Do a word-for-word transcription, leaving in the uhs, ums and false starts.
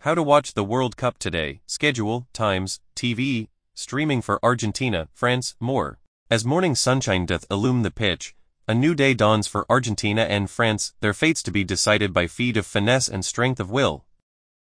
How to watch the World Cup today, schedule, times, T V, streaming for Argentina, France, more. As morning sunshine doth illume the pitch, a new day dawns for Argentina and France, their fates to be decided by feat of finesse and strength of will.